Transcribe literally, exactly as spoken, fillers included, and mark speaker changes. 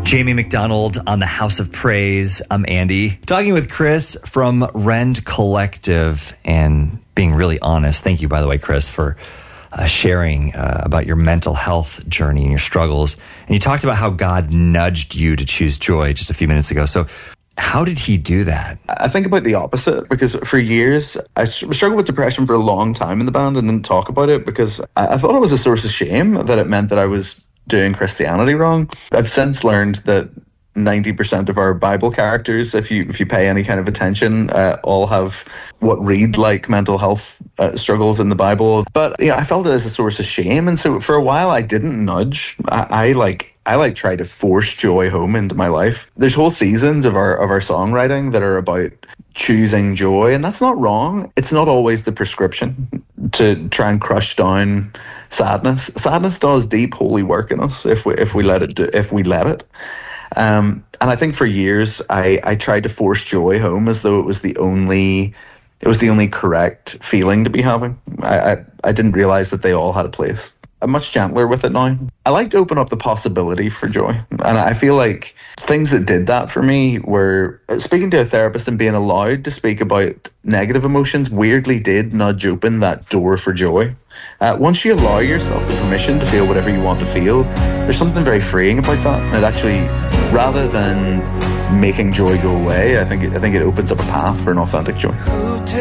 Speaker 1: Jamie McDonald on the House of Praise. I'm Andy, talking with Chris from Rend Collective and being really honest. Thank you, by the way, Chris, for uh, sharing uh, about your mental health journey and your struggles. And you talked about how God nudged you to choose joy just a few minutes ago. So how did he do that?
Speaker 2: I think about the opposite, because for years I struggled with depression for a long time in the band and didn't talk about it because I, I thought it was a source of shame, that it meant that I was doing Christianity wrong. I've since learned that ninety percent of our Bible characters, if you if you pay any kind of attention, uh, all have what read like mental health uh, struggles in the Bible. But you know, I felt it as a source of shame, and so for a while I didn't nudge. I, I like I like try to force joy home into my life. There's whole seasons of our of our songwriting that are about choosing joy, and that's not wrong. It's not always the prescription to try and crush down sadness. Sadness does deep holy work in us if we if we let it do, if we let it. Um, and I think for years I I tried to force joy home as though it was the only it was the only correct feeling to be having. I I, I didn't realize that they all had a place. I'm much gentler with it now. I like to open up the possibility for joy. And I feel like things that did that for me were speaking to a therapist and being allowed to speak about negative emotions weirdly did nudge open that door for joy. Uh, once you allow yourself the permission to feel whatever you want to feel, there's something very freeing about that. And it actually, rather than making joy go away, I think it, I think it opens up a path for an authentic joy.